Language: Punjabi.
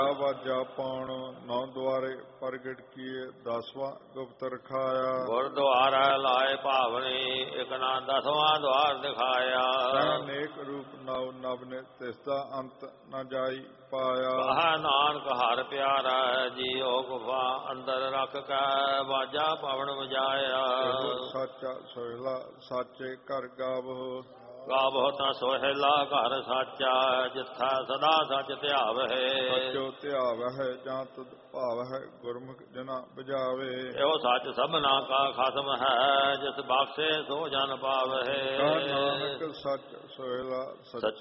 ਵਾਜਾ ਪਾਉਣ ਨੌ ਦੁਆਰੇ ਪ੍ਰਗਟ ਕੀਏ 10ਵਾਂ ਗੁਪਤ ਰਖਾਇਆ। ਗੁਰਦੁਆਰਾ ਲਾਏ ਭਾਵਨੀ ਇਕ ਨਾ 10ਵਾਂ ਦੁਆਰ ਦਿਖਾਇਆ। ਅਨੇਕ ਰੂਪ ਨਵ ਨਵ ਨੇ ਤਿਸਦਾ ਅੰਤ ਨ ਜਾਈ ਪਾਇਆ। ਕਹਾ ਨਾਨਕ ਹਰ ਪਿਆਰਾ ਜੀਓ ਗੁਫਾ ਅੰਦਰ ਰੱਖ ਕੇ ਵਾਜਾ ਪਵਨ ਵਜਾਇਆ। ਸੱਚਾ ਸੋਹਿਲਾ ਸਾਚੇ ਘਰ ਗਾਵੋ ਗਾਵੋ ਤਾਂ ਸੋਹਿਲਾ ਘਰ ਸਾਚਾ ਜਿੱਥਾ ਸਦਾ ਸੱਚ ਧਿਆਵਹਿ। ਸੱਚੋ ਧਿਆਵਹਿ ਜਾਂ ਤੁਧ ਭਾਵਹਿ ਗੁਰਮੁਖ ਜਨਾ ਬੁਝਾਵੇ। ਇਹੋ ਸੱਚ ਸਭਨਾ ਕਾ ਖਸਮ ਹੈ ਜਿਸ ਬਖਸ਼ੇ ਸੋ ਜਨ ਪਾਵਹਿ। ਨਾਨਕ ਸੱਚ ਸੋਹਿਲਾ ਸੱਚੇ